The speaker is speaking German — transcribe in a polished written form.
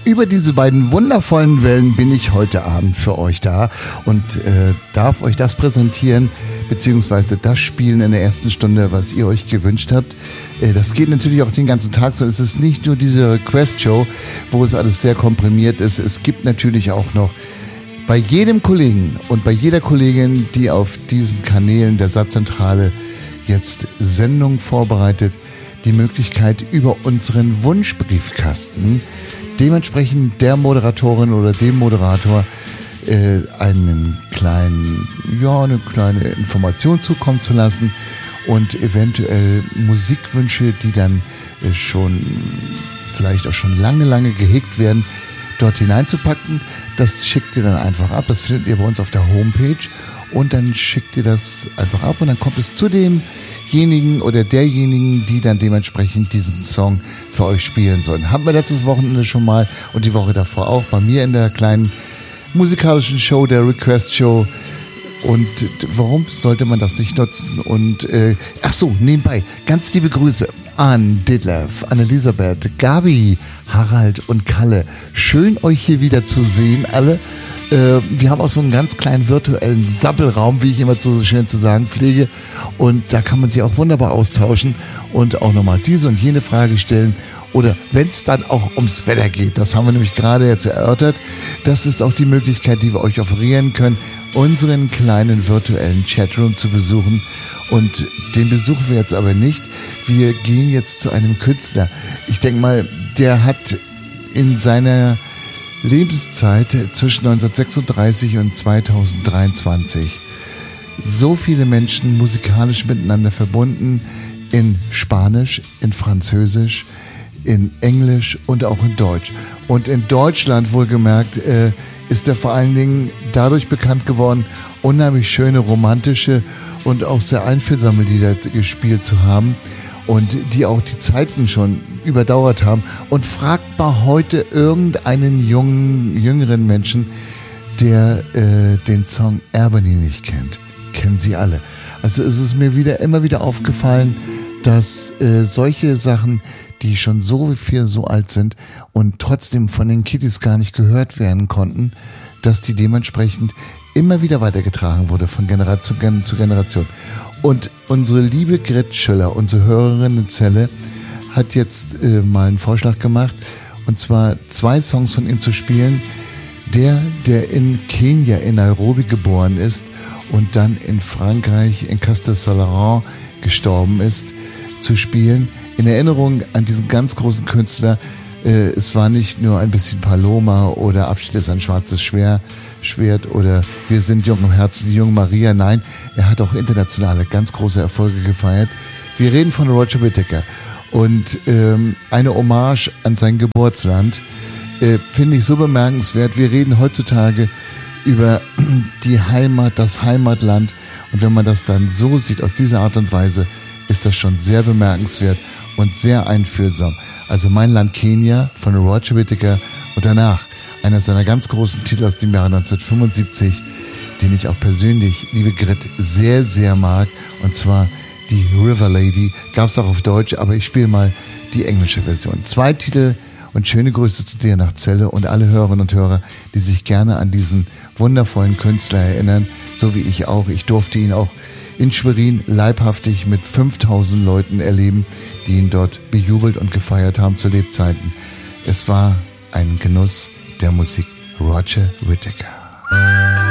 über diese beiden wundervollen Wellen bin ich heute Abend für euch da und darf euch das präsentieren, beziehungsweise das spielen in der ersten Stunde, was ihr euch gewünscht habt. Das geht natürlich auch den ganzen Tag so. Es ist nicht nur diese Request-Show, wo es alles sehr komprimiert ist. Es gibt natürlich auch noch bei jedem Kollegen und bei jeder Kollegin, die auf diesen Kanälen der Satzzentrale jetzt Sendung vorbereitet, die Möglichkeit, über unseren Wunschbriefkasten dementsprechend der Moderatorin oder dem Moderator eine kleine Information zukommen zu lassen und eventuell Musikwünsche, die dann vielleicht auch schon lange gehegt werden, dort hineinzupacken. Das schickt ihr dann einfach ab. Das findet ihr bei uns auf der Homepage und dann schickt ihr das einfach ab und dann kommt es zu demjenigen oder derjenigen, die dann dementsprechend diesen Song für euch spielen sollen. Haben wir letztes Wochenende schon mal und die Woche davor auch bei mir in der kleinen musikalischen Show, der Request Show. Und warum sollte man das nicht nutzen? Und nebenbei, ganz liebe Grüße an Ditlev, an Elisabeth, Gabi, Harald und Kalle. Schön, euch hier wieder zu sehen, alle. Wir haben auch so einen ganz kleinen virtuellen Sabbelraum, wie ich immer so schön zu sagen pflege. Und da kann man sich auch wunderbar austauschen und auch nochmal diese und jene Frage stellen. Oder wenn es dann auch ums Wetter geht, das haben wir nämlich gerade jetzt erörtert, das ist auch die Möglichkeit, die wir euch offerieren können, unseren kleinen virtuellen Chatroom zu besuchen. Und den besuchen wir jetzt aber nicht. Wir gehen jetzt zu einem Künstler. Ich denke mal, der hat in seiner Lebenszeit zwischen 1936 und 2023 so viele Menschen musikalisch miteinander verbunden, in Spanisch, in Französisch, in Englisch und auch in Deutsch. Und in Deutschland wohlgemerkt ist er vor allen Dingen dadurch bekannt geworden, unheimlich schöne, romantische und auch sehr einfühlsame Lieder gespielt zu haben und die auch die Zeiten schon überdauert haben. Und fragt mal heute irgendeinen jüngeren Menschen, der den Song Ebony nicht kennt. Kennen sie alle. Also es ist mir immer wieder aufgefallen, dass solche Sachen, die schon so alt sind und trotzdem von den Kiddies gar nicht gehört werden konnten, dass die dementsprechend immer wieder weitergetragen wurde von Generation zu Generation. Und unsere liebe Gret Schöller, unsere Hörerin in Celle, hat jetzt mal einen Vorschlag gemacht, und zwar 2 Songs von ihm zu spielen. Der in Kenia, in Nairobi geboren ist und dann in Frankreich, in Castelsolaran gestorben ist, zu spielen. In Erinnerung an diesen ganz großen Künstler. Es war nicht nur ein bisschen Paloma oder Abschied ist ein schwarzes Schwert oder Wir sind jung im Herzen, die junge Maria. Nein, er hat auch internationale ganz große Erfolge gefeiert. Wir reden von Roger Whittaker. Und eine Hommage an sein Geburtsland finde ich so bemerkenswert. Wir reden heutzutage über die Heimat, das Heimatland. Und wenn man das dann so sieht, aus dieser Art und Weise, ist das schon sehr bemerkenswert und sehr einfühlsam. Also Mein Land Kenia von Roger Whittaker und danach einer seiner ganz großen Titel aus dem Jahre 1975, den ich auch persönlich, liebe Grit, sehr, sehr mag, und zwar die River Lady. Gab es auch auf Deutsch, aber ich spiele mal die englische Version. 2 Titel und schöne Grüße zu dir nach Celle und alle Hörerinnen und Hörer, die sich gerne an diesen wundervollen Künstler erinnern, so wie ich auch. Ich durfte ihn auch in Schwerin leibhaftig mit 5000 Leuten erleben, die ihn dort bejubelt und gefeiert haben zu Lebzeiten. Es war ein Genuss der Musik. Roger Whittaker.